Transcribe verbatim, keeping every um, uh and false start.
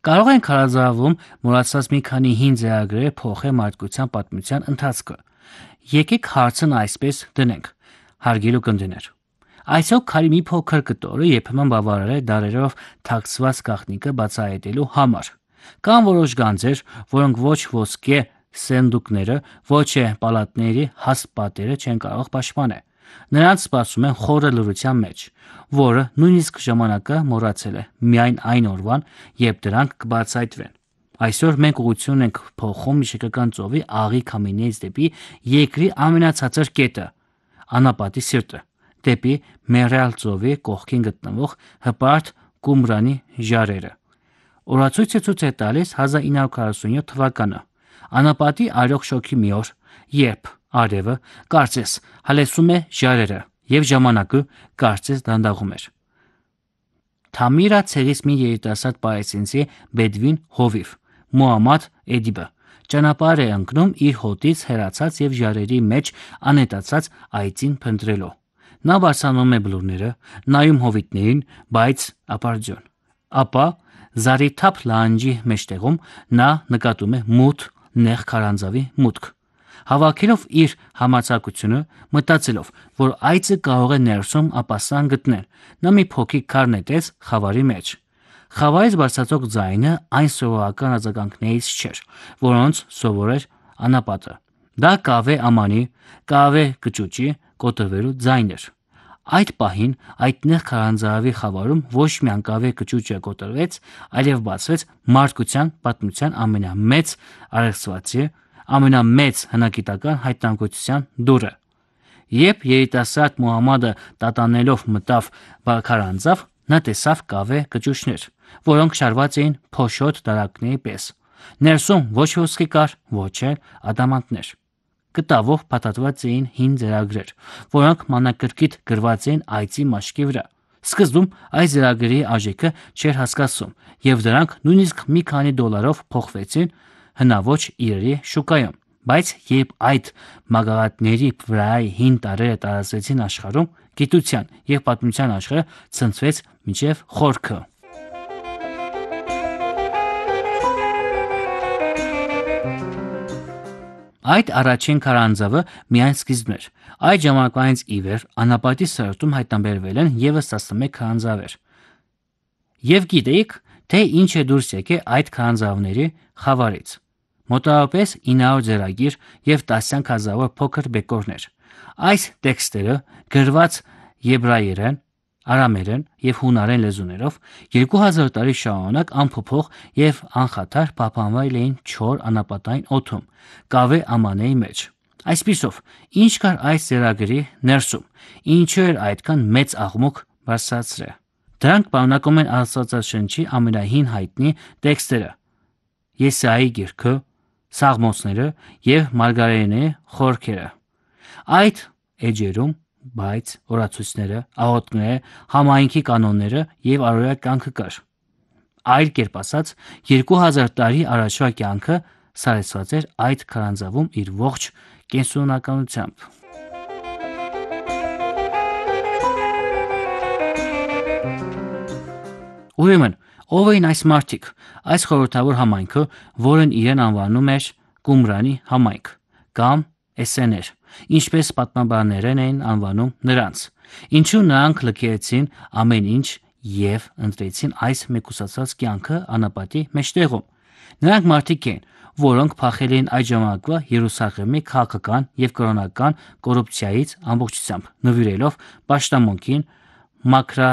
Կարող են քարազարվում մոռացած մի քանի հին ձեռագրեր փոխել մարդկության պատմության ընթացքը։ Եկեք հարցն այսպես դնենք, հարգելի կնդիներ։ Այսօր քարի մի փոքր կտորը երբեմն բավարար է դարերով թաքցված գաղտնիքը բացահայտելու համար։ Կան որոշ գանձեր, որոնք ոչ ոսկե սնդուկները, ոչ է պալատների հաստ պատերը չեն կարող պաշտպանել։ Նրանց սպասում են խորը լռության մեջ, որը նույնիսկ ժամանակը մոռացել է միայն այն օրվան, երբ դրանք կբացահայտվեն։ Այսօր մենք ուղղություն ենք փոխում Միշկական ծովի աղի քամիներից դեպի երկրի ամենացածր կետը՝ անապատի սիրտը, դեպի Մերյալ ծովի կողքին գտնվող հպարտ Կումրանի ժայռերը։ Օրացույցը ցույց է տալիս հազար ինը հարյուր քառասունյոթ թվականը, անապատի արյող շոգի մի օր, երբ արևը կարծես հալեցում է ժայռերը և ժամանակը կարծես դանդաղում էր։ Թամիրա ցեղից մի երիտասարդ պալեստինցի բեդվին հովիվ Մուհամմադ Էդիբը ճանապարհ է ընկնում իր հոտից հեռացած և ժայռերի մեջ անհետացած այծին փնտրելու։ Նա բարձրանում է բլուրները, նայում հովիտներին, բայց ապարդյուն։ Ապա զառիթափ լանջի մեջտեղում նա նկատում է մութ, նեղ քարանձավի մուտք։ Հավաքելով իր համարձակությունը, մտածելով, որ այծը կարող է ներսում ապաստան գտնել, նա մի փոքրիկ քար նետեց խավարի մեջ։ Խավարից բարձրացող ձայնը այն սովորական արձագանքներից չէր, որոնց սովոր էր անապատը։ Դա կավե ամանի, կավե կճուճի կոտրվելու ձայն էր։ Այդ պահին այդ նեղ քարանձավի խավարում ոչ միայն կավե կճուճը կոտրվեց, այլև բացվեց մարդկության պատմության ամենամեծ առեղծվածի, ամենամեծ հնագիտական հայտնագործության դուռը։ Երբ երիտասարդ Մուհամմադը տատանելով մտավ քարանձավ, նա տեսավ կավե կճուճներ, որոնք շարված էին փոշոտ դարակների պես։ Ներսում ոչ ոսկի կար, ոչ էլ ադամանդներ։ Կտավով փաթաթված էին հին ձեռագրեր, որոնք մանրակրկիտ գրված էին այծի մաշկի վրա։ Սկզբում այս ձեռագրերի արժեքը չէր հասկացվում, և դրանք նույնիսկ մի քանի դոլարով փոխվեցին հնաոճ իրերի շուկայում, բայց երբ այդ մագաղաթների վրայի հին տարրերը տարածվեցին աշխարհում, գիտության և պատմության աշխարհը ցնցվեց մինչև խորքը։ Այդ առաջին քարանձավը միայն սկիզբն էր։ Այդ ժամանակվանից ի վեր անապատի սրտում հայտնաբերվել են ևս տասնմեկ քարանձավեր։ Եվ գիտեիք, թե ինչ է դուրս եկել այդ քարանձավների խավարից։ Մոտավորապես ինը հարյուր ձեռագիր և տասնյակ հազարավոր փոքր բեկորներ։ Այս տեքստերը, գրված եբրայերեն, արամերեն և հունարեն լեզուներով, երկու հազար տարի շարունակ անփոփոխ և անխաթար պահպանվել էին չոր անապատային օդում, կավե ամանների մեջ։ Այսպիսով, ինչ կար այս ձեռագրի ներսում, ինչու էր այդքան մեծ աղմուկ բարձրացրել։ Դրանք պարունակում են Աստվածաշնչի ամենահին հայտնի տեքստերը՝ Եսայի գիրքը, Սաղմոսները և Մարգարեների խորքերը։ Այդ էջերում բայց օրացույցները, աղոթքները, համայնքի կանոնները և առօրյա կյանքը կար։ Այլ կերպ ասած, երկու հազար տարի առաջվա կյանքը սարեցված էր այդ քարանձավում իր ողջ կենսունականությամբ։ Ուրեմն, ով էին այս մարդիկ, այս խորհրդավոր համայնքը, որն իրեն անվանում էր Կումրանի համայնք կամ Էսեներ, ինչպես պատմաբաններն էին անվանում նրանց։ Ինչու նրանք լքեցին ամեն ինչ և ընտրեցին այս մեկուսացած կյանքը անապատի մեջտեղում։ Նրանք մարդիկ էին, որոնք փախել էին այդ ժամանակվա Երուսաղեմի քաղաքական և կրոնական կոռուպցիայից ամբողջությամբ, նվիրելով պաշտամունքին, մաքրա